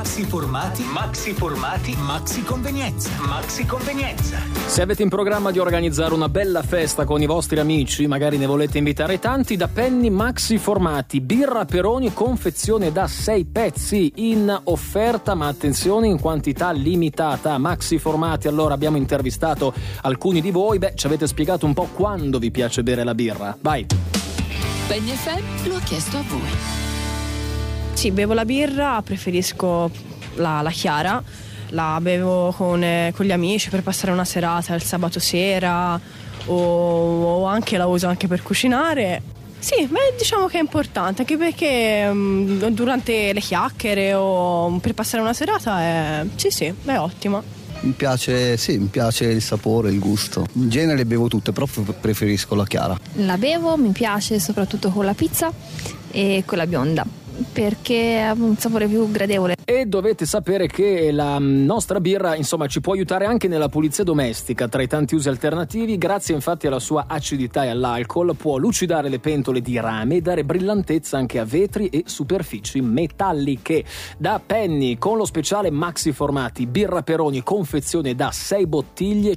Maxi formati, maxi convenienza. Se avete in programma di organizzare una bella festa con i vostri amici, magari ne volete invitare tanti, da Penny Maxi formati, birra Peroni, confezione da 6 pezzi in offerta, ma attenzione, in quantità limitata. Maxi formati, allora abbiamo intervistato alcuni di voi, ci avete spiegato un po' quando vi piace bere la birra. Vai! Penny FM lo ha chiesto a voi. Sì, bevo la birra, preferisco la chiara, la bevo con gli amici per passare una serata il sabato sera o anche la uso anche per cucinare. Sì, diciamo che è importante, anche perché durante le chiacchiere o per passare una serata è ottima. Mi piace il sapore, il gusto. In genere bevo tutte, però preferisco la chiara. La bevo, mi piace soprattutto con la pizza e con la bionda, perché ha un sapore più gradevole. E dovete sapere che la nostra birra, insomma, ci può aiutare anche nella pulizia domestica, tra i tanti usi alternativi. Grazie infatti alla sua acidità e all'alcol può lucidare le pentole di rame e dare brillantezza anche a vetri e superfici metalliche. Da Penny, con lo speciale Maxi formati, birra Peroni, confezione da 6 bottiglie,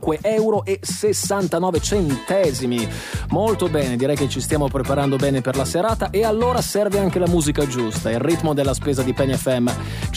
€5,69. Molto bene, direi che ci stiamo preparando bene per la serata, e allora serve anche la musica giusta, il ritmo della spesa di Penny FM.